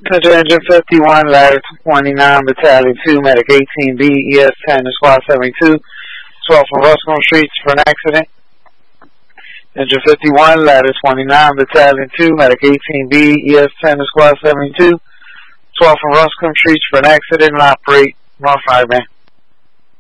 Engine 51, Ladder 29, Battalion 2, Medic 18B, ES-10 to Squad 72, 12 from Ruscombe Streets for an accident. Engine 51, Ladder 29, Battalion 2, Medic 18B, ES-10 to Squad 72, 12 from Ruscombe Streets for an accident and operate North 5 man.